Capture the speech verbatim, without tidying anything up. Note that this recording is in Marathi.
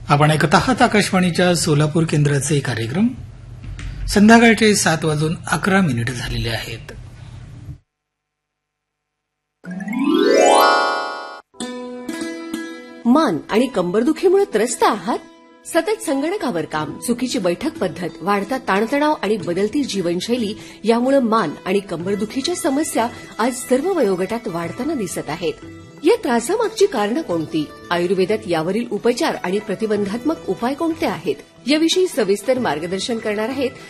आपण ऐकत आहात आकाशवाणीच्या सोलापूर केंद्राचे कार्यक्रम. संध्याकाळचे सात वाजून अकरा मिनिट झालेले आहेत. मान आणि कंबरदुखीमुळे त्रस्त आहात? सतत संगणकावर काम, चुकीची बैठक पद्धत, वाढता ताणतणाव आणि बदलती जीवनशैली यामुळे मान आणि कंबरदुखीच्या समस्या आज सर्व वयोगटात वाढताना दिसत आहेत. या त्रासामागची कारणं कोणती? आयुर्वेदात यावरील उपचार आणि प्रतिबंधात्मक उपाय कोणते आहेत? याविषयी सविस्तर मार्गदर्शन करणार आहेत